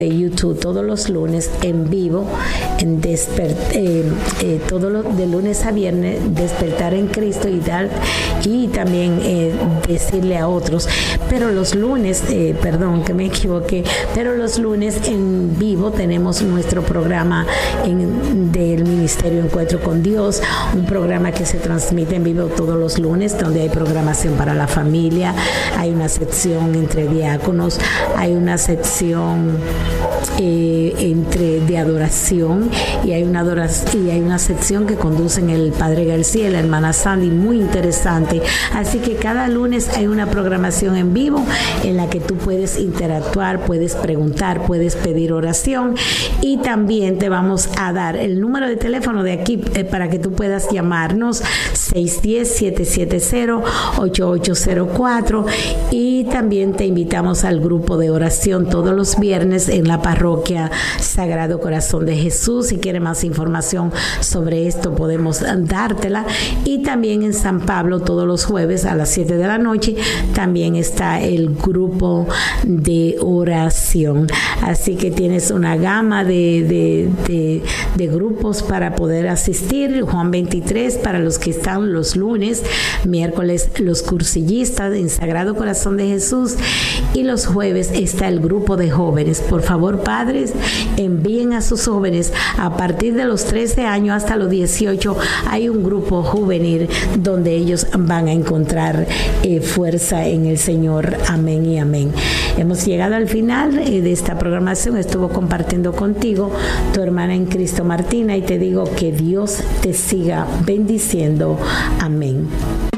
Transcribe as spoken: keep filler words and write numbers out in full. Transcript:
de YouTube todos los lunes en vivo, en desper, eh, eh, todos los de lunes a viernes, despertar en Cristo y dar y también eh, decirle a otros. Pero los lunes, eh, perdón que me equivoqué, pero los lunes en vivo tenemos nuestro programa en, del Ministerio Encuentro con Dios, un programa que se transmite en vivo todos los lunes, donde hay programación para la familia, hay una sección entre diáconos, hay una sección Eh, entre de adoración y hay una adoración, y hay una sección que conducen el Padre García y la hermana Sandy, muy interesante. Así que cada lunes hay una programación en vivo en la que tú puedes interactuar, puedes preguntar, puedes pedir oración, y también te vamos a dar el número de teléfono de aquí eh, para que tú puedas llamarnos, seis uno cero, siete siete cero, ocho ocho cero cuatro, y también te invitamos al grupo de oración todos los viernes en la Parroquia Sagrado Corazón de Jesús. Si quieres más información sobre esto, podemos dártela. Y también en San Pablo, todos los jueves a las siete de la noche, también está el grupo de oración. Así que tienes una gama de, de, de, de grupos para poder asistir. Juan veintitrés para los que están los lunes, miércoles los cursillistas en Sagrado Corazón de Jesús, y los jueves está el grupo de jóvenes. Por favor, padres, envíen a sus jóvenes a partir de los trece años hasta los dieciocho. Hay un grupo juvenil donde ellos van a encontrar eh, fuerza en el Señor. Amén y amén. Hemos llegado al final eh, de esta programación. Estuvo compartiendo contigo tu hermana en Cristo, Martina, y te digo que Dios te siga bendiciendo. Amén.